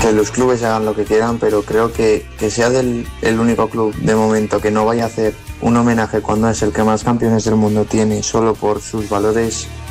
que los clubes hagan lo que quieran, pero creo que sea el único club de momento que no vaya a hacer un homenaje cuando es el que más campeones del mundo tiene, solo por sus valores